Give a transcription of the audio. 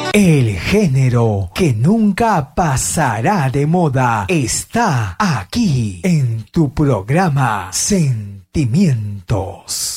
El género que nunca pasará de moda está aquí en tu programa Sentimientos.